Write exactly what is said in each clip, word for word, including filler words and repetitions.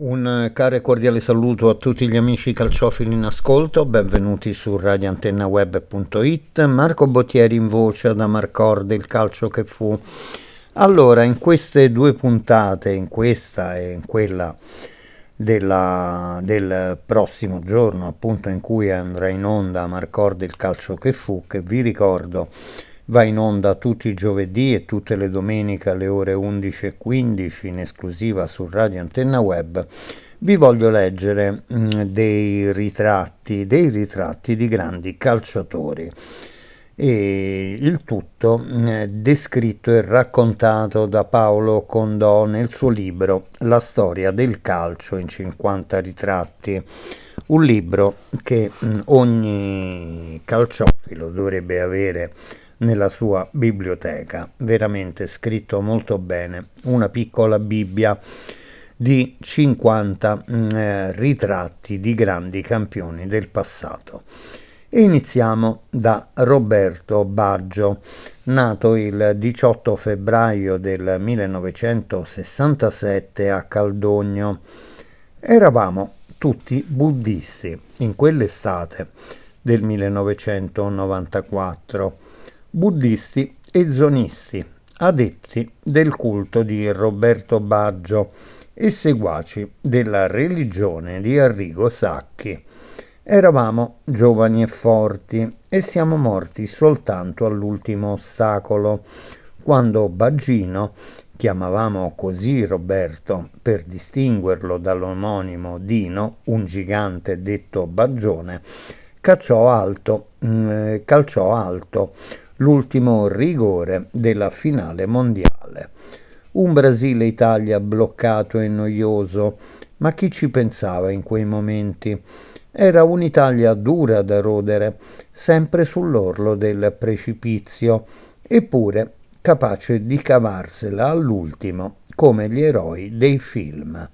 Un caro e cordiale saluto a tutti gli amici calciofili in ascolto, benvenuti su radio antenna web punto it. Marco Bottieri in voce da Marcord, il calcio che fu. Allora, in queste due puntate, in questa e in quella della, del prossimo giorno, appunto in cui andrà in onda Marcord, il calcio che fu, che vi ricordo va in onda tutti i giovedì e tutte le domeniche alle ore undici e quindici in esclusiva su Radio Antenna Web. Vi voglio leggere mh, dei ritratti, dei ritratti di grandi calciatori e il tutto mh, descritto e raccontato da Paolo Condò nel suo libro La storia del calcio in cinquanta ritratti. Un libro che mh, ogni calciofilo dovrebbe avere nella sua biblioteca, veramente scritto molto bene, una piccola Bibbia di cinquanta eh, ritratti di grandi campioni del passato. E iniziamo da Roberto Baggio, nato il diciotto febbraio del millenovecentosessantasette a Caldogno. Eravamo tutti buddisti in quell'estate del millenovecentonovantaquattro. Buddisti e zonisti, adepti del culto di Roberto Baggio e seguaci della religione di Arrigo Sacchi. Eravamo giovani e forti e siamo morti soltanto all'ultimo ostacolo, quando Baggino, chiamavamo così Roberto per distinguerlo dall'omonimo Dino, un gigante detto Baggione, calciò alto, eh, calciò alto l'ultimo rigore della finale mondiale. Un Brasile-Italia bloccato e noioso, ma chi ci pensava in quei momenti? Era un'Italia dura da rodere, sempre sull'orlo del precipizio, eppure capace di cavarsela all'ultimo, come gli eroi dei film.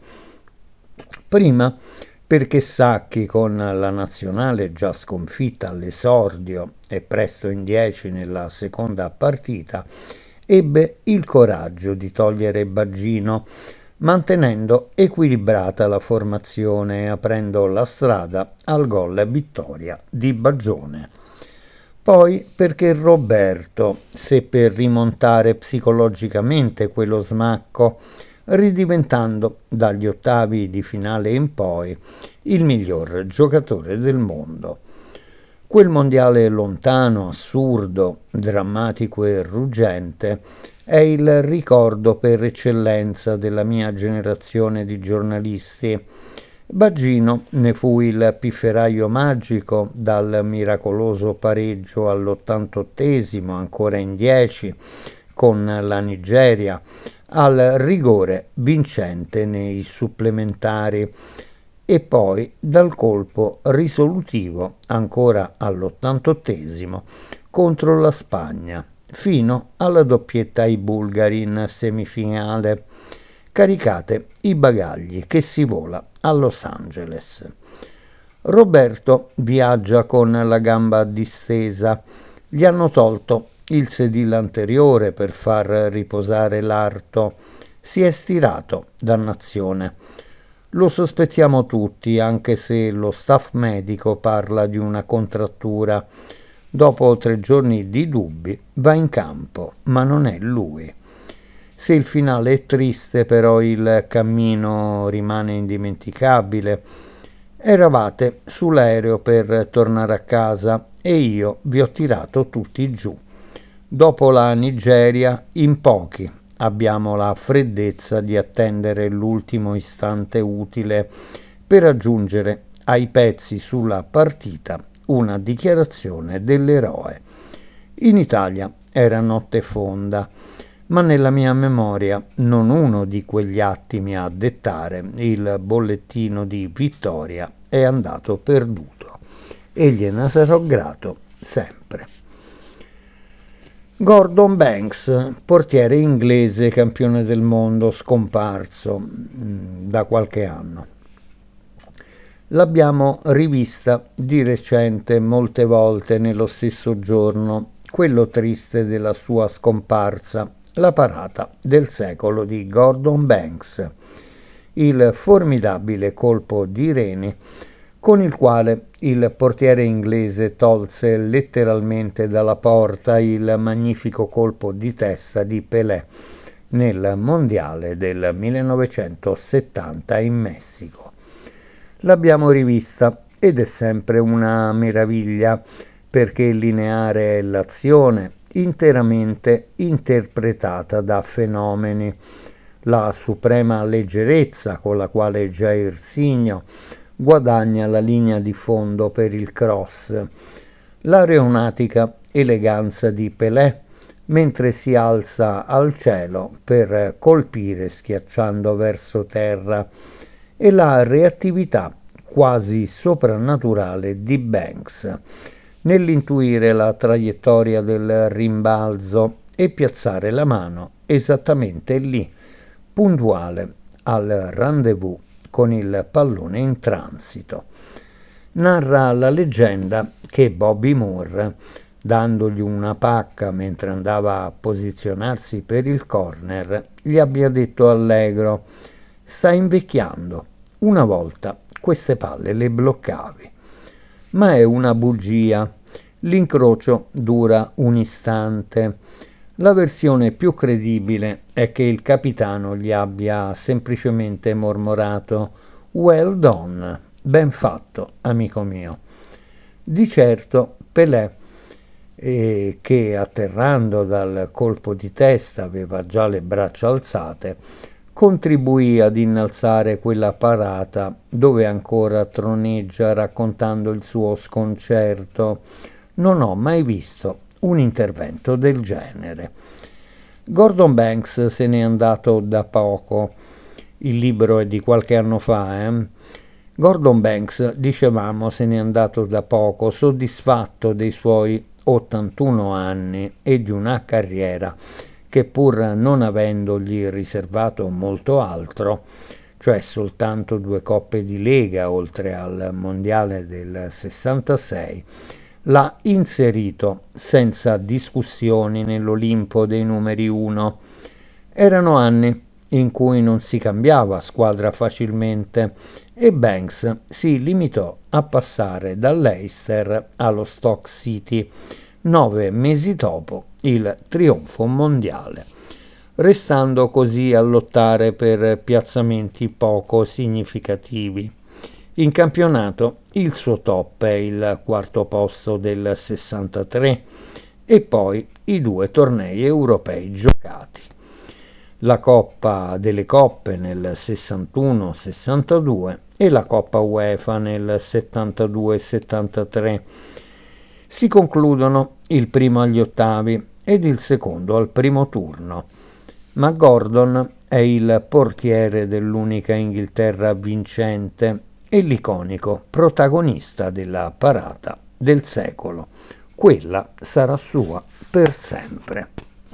Prima perché Sacchi, con la nazionale già sconfitta all'esordio e presto in dieci nella seconda partita, ebbe il coraggio di togliere Baggino, mantenendo equilibrata la formazione e aprendo la strada al gol vittoria di Baggione. Poi perché Roberto seppe rimontare psicologicamente quello smacco, ridiventando dagli ottavi di finale in poi il miglior giocatore del mondo. Quel mondiale lontano, assurdo, drammatico e ruggente è il ricordo per eccellenza della mia generazione di giornalisti. Baggino ne fu il pifferaio magico dal miracoloso pareggio all'ottantottesimo, ancora in dieci, con la Nigeria, al rigore vincente nei supplementari e poi dal colpo risolutivo ancora all'ottantottesimo contro la Spagna, fino alla doppietta ai bulgari in semifinale. Caricate i bagagli che si vola a Los Angeles. Roberto viaggia con la gamba distesa. Gli hanno tolto il sedile anteriore per far riposare l'arto. Si è stirato, dannazione. Lo sospettiamo tutti, anche se lo staff medico parla di una contrattura. Dopo tre giorni di dubbi va in campo, ma non è lui. Se il finale è triste, però il cammino rimane indimenticabile. Eravate sull'aereo per tornare a casa e io vi ho tirato tutti giù. Dopo la Nigeria, in pochi abbiamo la freddezza di attendere l'ultimo istante utile per aggiungere ai pezzi sulla partita una dichiarazione dell'eroe. In Italia era notte fonda, ma nella mia memoria non uno di quegli attimi a dettare il bollettino di vittoria è andato perduto e gliene sarò grato sempre. Gordon Banks, portiere inglese campione del mondo, scomparso mh, da qualche anno. L'abbiamo rivista di recente molte volte nello stesso giorno, quello triste della sua scomparsa, la parata del secolo di Gordon Banks. il formidabile colpo di reni con il quale il portiere inglese tolse letteralmente dalla porta il magnifico colpo di testa di Pelé nel mondiale del millenovecentosettanta in Messico. L'abbiamo rivista ed è sempre una meraviglia, perché lineare è l'azione, interamente interpretata da fenomeni. La suprema leggerezza con la quale Jairzinho guadagna la linea di fondo per il cross, l'aeronautica eleganza di Pelé mentre si alza al cielo per colpire schiacciando verso terra, e la reattività quasi soprannaturale di Banks nell'intuire la traiettoria del rimbalzo e piazzare la mano esattamente lì, puntuale al rendezvous con il pallone in transito. Narra la leggenda che Bobby Moore, dandogli una pacca mentre andava a posizionarsi per il corner, gli abbia detto allegro: «Stai invecchiando, una volta queste palle le bloccavi». Ma è una bugia. L'incrocio dura un istante. La versione più credibile è che il capitano gli abbia semplicemente mormorato «Well done, ben fatto, amico mio». Di certo Pelé, eh, che atterrando dal colpo di testa aveva già le braccia alzate, contribuì ad innalzare quella parata dove ancora troneggia raccontando il suo sconcerto: «Non ho mai visto un intervento del genere». Gordon Banks se n'è andato da poco. Il libro è di qualche anno fa, eh? Gordon Banks, dicevamo, se n'è andato da poco, soddisfatto dei suoi ottantuno anni e di una carriera che, pur non avendogli riservato molto altro, cioè soltanto due coppe di Lega oltre al mondiale del sessantasei, l'ha inserito senza discussioni nell'Olimpo dei numeri uno. Erano anni in cui non si cambiava squadra facilmente e Banks si limitò a passare dall'Leicester allo Stoke City nove mesi dopo il trionfo mondiale, restando così a lottare per piazzamenti poco significativi. In campionato il suo top è il quarto posto del sessantatré e poi i due tornei europei giocati. La Coppa delle Coppe nel sessantuno sessantadue e la Coppa UEFA nel settantadue settantatré. Si concludono il primo agli ottavi ed il secondo al primo turno, ma Gordon è il portiere dell'unica Inghilterra vincente e l'iconico protagonista della parata del secolo. Quella sarà sua per sempre.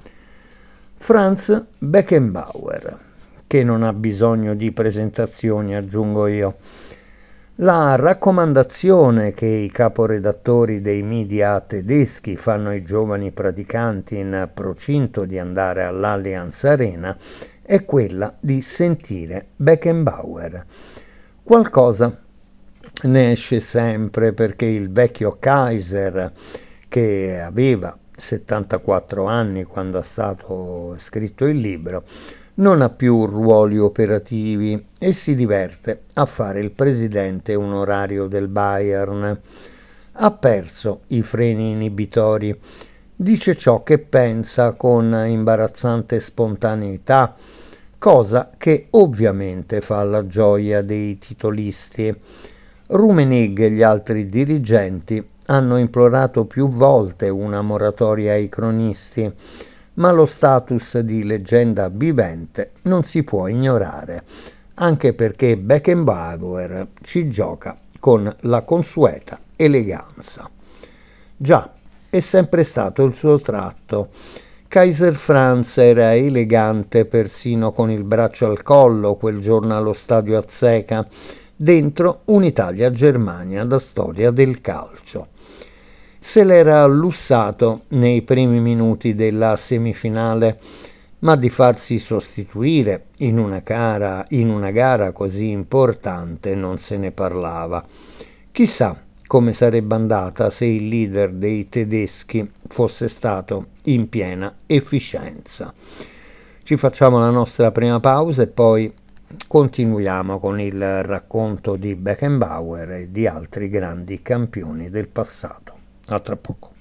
Franz Beckenbauer, che non ha bisogno di presentazioni, aggiungo io. La raccomandazione che i caporedattori dei media tedeschi fanno ai giovani praticanti in procinto di andare all'Allianz Arena è quella di sentire Beckenbauer. Qualcosa ne esce sempre, perché il vecchio Kaiser, che aveva settantaquattro anni quando è stato scritto il libro, non ha più ruoli operativi e si diverte a fare il presidente onorario del Bayern. Ha perso i freni inibitori, dice ciò che pensa con imbarazzante spontaneità, cosa che ovviamente fa la gioia dei titolisti. Rummenigge e gli altri dirigenti hanno implorato più volte una moratoria ai cronisti, ma lo status di leggenda vivente non si può ignorare, anche perché Beckenbauer ci gioca con la consueta eleganza. Già, è sempre stato il suo tratto. Kaiser Franz era elegante persino con il braccio al collo quel giorno allo stadio Azteca, dentro un'Italia-Germania da storia del calcio. Se l'era lussato nei primi minuti della semifinale, ma di farsi sostituire in una gara, in una gara così importante non se ne parlava. Chissà come sarebbe andata se il leader dei tedeschi fosse stato in piena efficienza. Ci facciamo la nostra prima pausa e poi continuiamo con il racconto di Beckenbauer e di altri grandi campioni del passato. A tra poco.